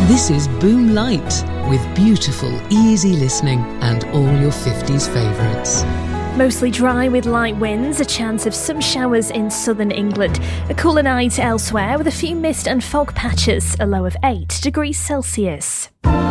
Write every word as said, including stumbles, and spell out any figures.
This is Boom Light, with beautiful, easy listening and all your fifties favourites. Mostly dry with light winds, a chance of some showers in southern England. A cooler night elsewhere with a few mist and fog patches, a low of eight degrees Celsius.